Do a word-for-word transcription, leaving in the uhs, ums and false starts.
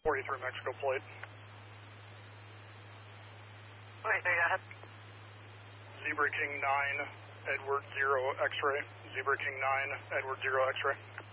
forty-three Mexico plate. forty-three, go ahead. Zebra King nine, Edward zero X-ray. Zebra King nine, Edward zero X-ray.